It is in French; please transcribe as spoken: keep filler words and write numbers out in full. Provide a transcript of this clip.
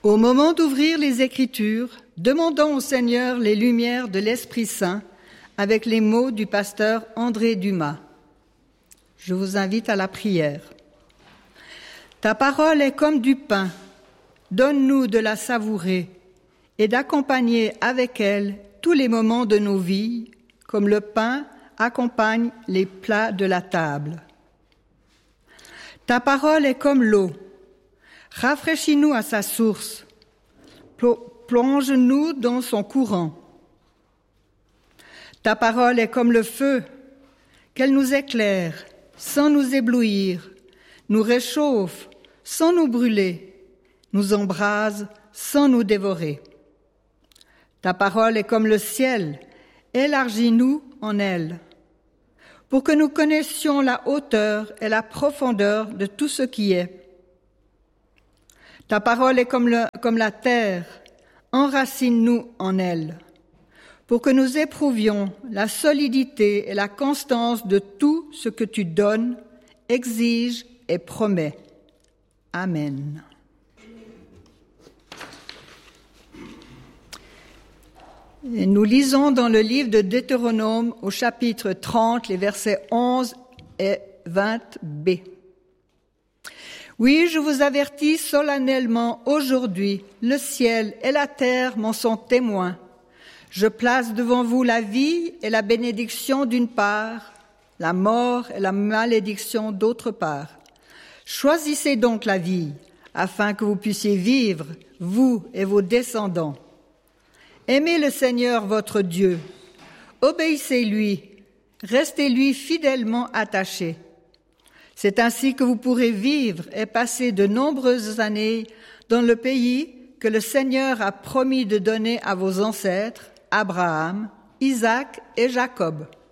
Au moment d'ouvrir les Écritures, demandons au Seigneur les lumières de l'Esprit Saint avec les mots du pasteur André Dumas. Je vous invite à la prière. Ta parole est comme du pain. Donne-nous de la savourer et d'accompagner avec elle tous les moments de nos vies, comme le pain accompagne les plats de la table. Ta parole est comme l'eau. Rafraîchis-nous à sa source. Plonge-nous dans son courant. Ta parole est comme le feu. Qu'elle nous éclaire sans nous éblouir, nous réchauffe sans nous brûler, nous embrase sans nous dévorer. Ta parole est comme le ciel. Élargis-nous en elle, pour que nous connaissions la hauteur et la profondeur de tout ce qui est. Ta parole est comme, le, comme la terre, enracine-nous en elle, pour que nous éprouvions la solidité et la constance de tout ce que tu donnes, exiges et promets. Amen. Et nous lisons dans le livre de Deutéronome au chapitre trente, les versets onze et vingt b. Oui, je vous avertis solennellement aujourd'hui, le ciel et la terre m'en sont témoins. Je place devant vous la vie et la bénédiction d'une part, la mort et la malédiction d'autre part. Choisissez donc la vie, afin que vous puissiez vivre, vous et vos descendants. Aimez le Seigneur votre Dieu, obéissez-lui, restez-lui fidèlement attachés. C'est ainsi que vous pourrez vivre et passer de nombreuses années dans le pays que le Seigneur a promis de donner à vos ancêtres, Abraham, Isaac et Jacob.